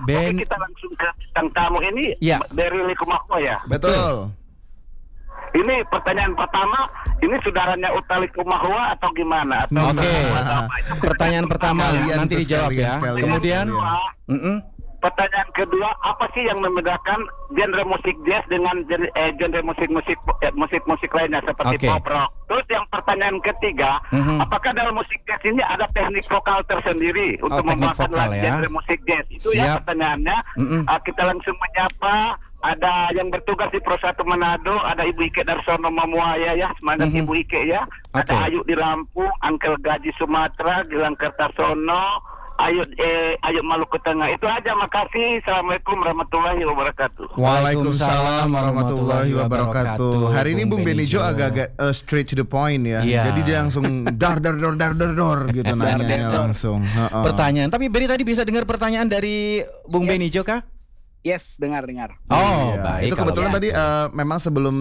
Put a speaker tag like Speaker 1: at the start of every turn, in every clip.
Speaker 1: Ben,
Speaker 2: Oke, kita langsung ke tentang tamu ini.
Speaker 1: Ya.
Speaker 2: Dari Likumahua ya.
Speaker 3: Betul.
Speaker 2: Ini pertanyaan pertama, ini saudaranya Utha Likumahua atau gimana? Atau
Speaker 1: Oke. Pertanyaan pertama
Speaker 3: Sekalian
Speaker 1: nanti
Speaker 3: tuh,
Speaker 1: dijawab ya.
Speaker 3: sekalian.
Speaker 1: Kemudian,
Speaker 2: Pertanyaan kedua, apa sih yang membedakan genre musik jazz dengan genre musik lainnya seperti
Speaker 1: Oke.
Speaker 2: pop rock? Terus yang pertanyaan ketiga, apakah dalam musik jazz ini ada teknik vokal tersendiri untuk
Speaker 1: teknik
Speaker 2: membuat
Speaker 1: vokal ya.
Speaker 2: genre musik jazz? Itu
Speaker 1: Siap.
Speaker 2: ya pertanyaannya. Kita langsung menyapa. Ada yang bertugas di Pro 1 Manado, ada Ibu Ike Darsono Mamuaya ya, semangat Ibu Ike ya.
Speaker 1: Oke.
Speaker 2: Ada Ayu di Lampung, Angkel Gaji Sumatera, Gilang Kertasono, Ayu Maluku Tengah. Itu aja, makasih. Assalamualaikum warahmatullahi wabarakatuh.
Speaker 3: Waalaikumsalam warahmatullahi wabarakatuh. Hari ini Bung Benijo agak-agak straight to the point ya.
Speaker 1: Iya.
Speaker 3: Jadi dia langsung dar gitu nanya langsung.
Speaker 1: pertanyaan. Tapi Beri tadi bisa dengar pertanyaan dari Bung
Speaker 4: Yes.
Speaker 1: Benijo kah?
Speaker 4: Yes, dengar.
Speaker 1: Oh,
Speaker 3: Iya.
Speaker 1: baik.
Speaker 3: Itu
Speaker 1: kalau
Speaker 3: kebetulan
Speaker 1: gitu.
Speaker 3: tadi memang sebelum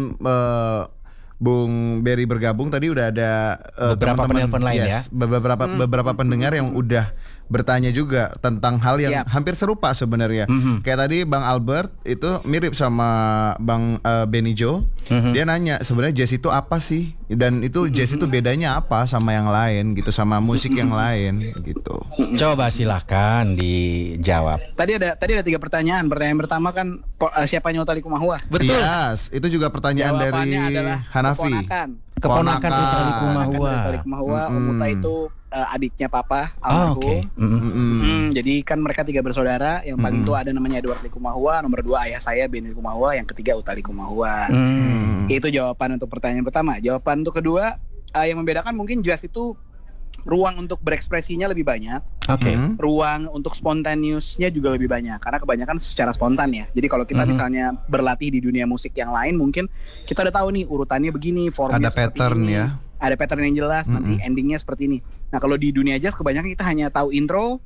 Speaker 3: Bung Berry bergabung tadi udah ada
Speaker 1: Beberapa
Speaker 3: teman-teman,
Speaker 1: penelpon lain
Speaker 3: yes, beberapa pendengar yang udah bertanya juga tentang hal yang
Speaker 4: Siap.
Speaker 3: hampir serupa sebenarnya. Kayak tadi Bang Albert itu mirip sama Bang Benijo. Dia nanya sebenarnya jazz itu apa sih? Dan itu jazz itu bedanya apa sama yang lain gitu, sama musik yang lain gitu.
Speaker 1: Coba silahkan dijawab.
Speaker 4: Tadi ada 3 pertanyaan. Pertanyaan pertama kan siapanya Utha Likumahua?
Speaker 1: Betul.
Speaker 3: Yes, itu juga pertanyaan dari
Speaker 4: Jawabannya adalah
Speaker 3: Hanafi.
Speaker 1: Keponakan Utha
Speaker 4: Utha
Speaker 1: Likumahua.
Speaker 4: Likumahua. Om Utha itu adiknya papa
Speaker 1: Oh, oke.
Speaker 4: almarhum. Jadi kan mereka 3 bersaudara. Yang paling tua ada namanya Edward Likumahua, nomor 2 ayah saya Ben Likumahua, yang ketiga Utha Likumahua. Itu jawaban untuk pertanyaan pertama. Jawaban untuk kedua, yang membedakan mungkin jazz itu ruang untuk berekspresinya lebih banyak.
Speaker 1: Oke.
Speaker 4: Ruang untuk spontaneousnya juga lebih banyak, karena kebanyakan secara spontan ya. Jadi kalau kita misalnya berlatih di dunia musik yang lain, mungkin kita udah tahu nih urutannya begini, formnya
Speaker 3: Ada
Speaker 4: seperti
Speaker 3: pattern
Speaker 4: ini,
Speaker 3: ya.
Speaker 4: ada pattern yang jelas, nanti endingnya seperti ini. Nah kalau di dunia jazz kebanyakan kita hanya tahu intro,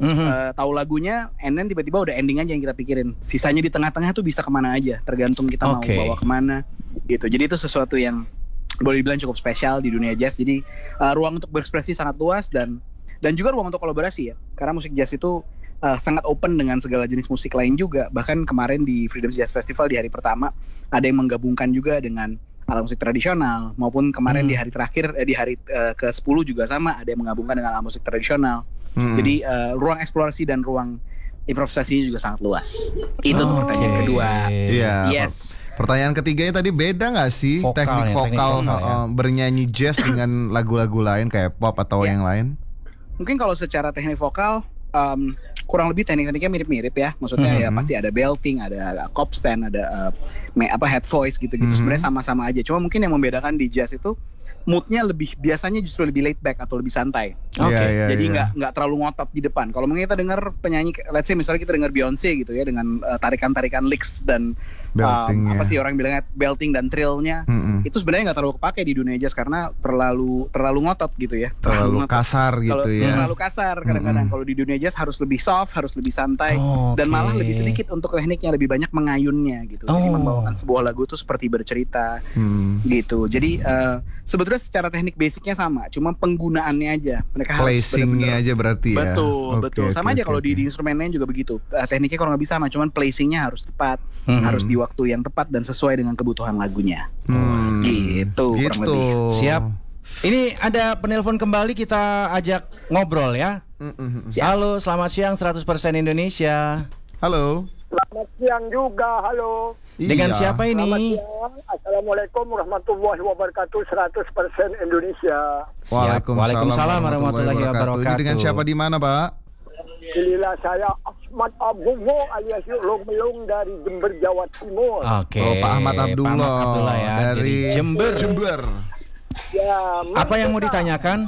Speaker 4: tahu lagunya, and then tiba-tiba udah ending aja yang kita pikirin. Sisanya di tengah-tengah tuh bisa kemana aja, tergantung kita mau
Speaker 1: Oke.
Speaker 4: bawa kemana gitu. Jadi itu sesuatu yang boleh dibilang cukup spesial di dunia jazz. Jadi ruang untuk berekspresi sangat luas dan juga ruang untuk kolaborasi ya. Karena musik jazz itu sangat open dengan segala jenis musik lain juga. Bahkan kemarin di Freedom Jazz Festival di hari pertama ada yang menggabungkan juga dengan alat musik tradisional, maupun kemarin di hari terakhir di hari ke-10 juga sama, ada yang menggabungkan dengan alat musik tradisional. Jadi ruang eksplorasi dan ruang improvisasinya juga sangat luas. Itu untuk pertanyaan kedua.
Speaker 3: Iya.
Speaker 4: Yes.
Speaker 3: Pertanyaan ketiganya tadi beda nggak sih
Speaker 1: Vokal
Speaker 3: teknik
Speaker 1: ya, teknik
Speaker 3: vokal
Speaker 1: vokal ya.
Speaker 3: bernyanyi jazz dengan lagu-lagu lain kayak pop atau
Speaker 4: Ya.
Speaker 3: yang lain?
Speaker 4: Mungkin kalau secara teknik vokal kurang lebih teknik-tekniknya mirip-mirip ya. Maksudnya ya pasti ada belting, ada cop stand, ada head voice gitu-gitu. Sebenarnya sama-sama aja. Cuma mungkin yang membedakan di jazz itu moodnya biasanya justru lebih laid back atau lebih santai.
Speaker 1: Oke.
Speaker 3: Iya,
Speaker 4: Jadi
Speaker 3: iya.
Speaker 4: nggak terlalu ngotot di depan. Kalau mungkin kita dengar penyanyi, let's say misalnya kita dengar Beyonce gitu ya, dengan tarikan-tarikan licks dan
Speaker 3: Belting,
Speaker 4: apa
Speaker 3: ya.
Speaker 4: sih orang bilangnya belting dan trillnya, itu sebenarnya nggak terlalu kepake di dunia jazz karena terlalu ngotot gitu ya.
Speaker 3: Terlalu
Speaker 4: ngotot.
Speaker 3: kasar gitu
Speaker 4: Kalau
Speaker 3: ya.
Speaker 4: terlalu kasar kadang-kadang. Kalau di dunia jazz harus lebih soft, harus lebih santai, dan
Speaker 1: Oke.
Speaker 4: malah lebih sedikit untuk tekniknya, lebih banyak mengayunnya gitu. Jadi membawakan sebuah lagu itu seperti bercerita gitu. Jadi sebetulnya secara teknik basicnya sama, cuma penggunaannya aja mereka harus
Speaker 3: Placingnya
Speaker 4: benar-benar.
Speaker 3: aja berarti ya.
Speaker 4: Betul. Sama aja kalau di instrumen lain juga begitu. Tekniknya kalau nggak bisa sama, cuman placingnya harus tepat, harus di waktu yang tepat dan sesuai dengan kebutuhan lagunya. Gitu, kurang lebih.
Speaker 1: Siap. Ini ada penelpon kembali, kita ajak ngobrol ya.
Speaker 4: Siap.
Speaker 1: Halo, selamat siang 100% Indonesia.
Speaker 3: Halo.
Speaker 5: Selamat siang juga, halo.
Speaker 1: Dengan
Speaker 3: Iya.
Speaker 1: siapa
Speaker 5: Selamat
Speaker 1: ini?
Speaker 5: siang, Assalamualaikum warahmatullahi wabarakatuh, 100% Indonesia.
Speaker 1: Siap. Waalaikumsalam warahmatullahi wabarakatuh.
Speaker 3: Ini dengan siapa di mana, Pak?
Speaker 5: Inilah saya Ahmad Abdullah alias Long Melong dari Jember, Jawa Timur.
Speaker 1: Oke.
Speaker 3: Oh, Pak Ahmad Abdullah,
Speaker 1: Pak Ahmad Abdullah ya, dari Jember.
Speaker 3: Jember.
Speaker 5: Ya,
Speaker 1: Apa yang mau ditanyakan?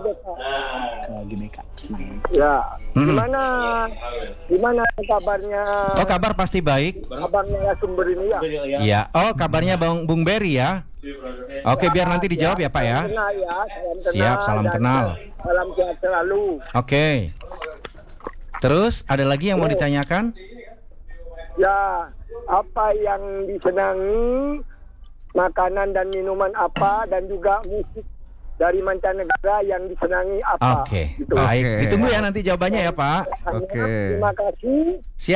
Speaker 5: Ya, gimana kabarnya?
Speaker 1: Oh, kabar pasti baik.
Speaker 5: Kabarnya sumber ini ya.
Speaker 1: Iya. Oh, kabarnya Bung Berry ya. Oke, biar nanti dijawab ya, Pak ya.
Speaker 5: Salam kenal ya, salam kenal.
Speaker 1: Siap, salam
Speaker 5: dan
Speaker 1: kenal.
Speaker 5: Salam sehat selalu.
Speaker 1: Oke. Terus ada lagi yang mau ditanyakan?
Speaker 5: Ya, apa yang disenangi, makanan dan minuman apa, dan juga musik dari mancanegara yang disenangi apa.
Speaker 1: Oke.
Speaker 5: Gitu.
Speaker 1: Baik.
Speaker 3: Oke.
Speaker 1: Ditunggu ya nanti jawabannya ya, Pak.
Speaker 3: Oke.
Speaker 5: Terima kasih.
Speaker 1: Siap.